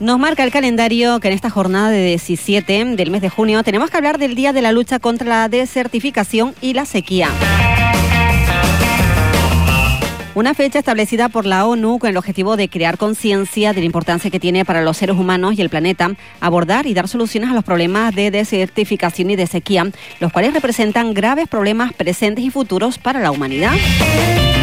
Nos marca el calendario que en esta jornada de 17 del mes de junio tenemos que hablar del Día de la Lucha contra la Desertificación y la Sequía. Una fecha establecida por la ONU con el objetivo de crear conciencia de la importancia que tiene para los seres humanos y el planeta abordar y dar soluciones a los problemas de desertificación y de sequía, los cuales representan graves problemas presentes y futuros para la humanidad.